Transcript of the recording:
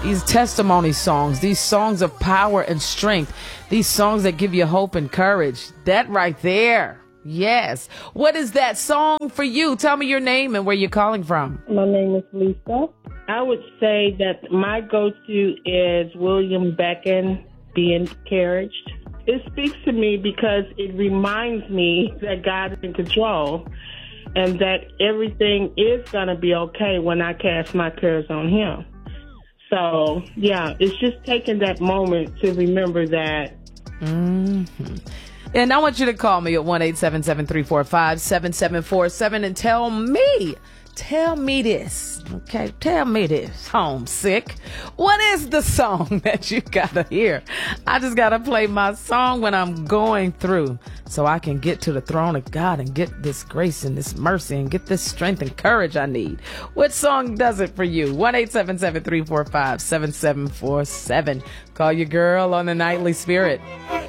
these testimony songs, these songs of power and strength, these songs that give you hope and courage. That right there. Yes. What is that song for you? Tell me your name and where you're calling from. My name is Lisa. I would say that my go-to is William Beckon, Be Encouraged. It speaks to me because it reminds me that God is in control and that everything is going to be okay when I cast my cares on Him. So, yeah, it's just taking that moment to remember that. Mm-hmm. And I want you to call me at 1-877-345-7747 and tell me this, okay? Tell me this, homesick. What is the song that you gotta hear? I just gotta play my song when I'm going through so I can get to the throne of God and get this grace and this mercy and get this strength and courage I need. What song does it for you? 1-877-345-7747. Call your girl on the Nightly Spirit.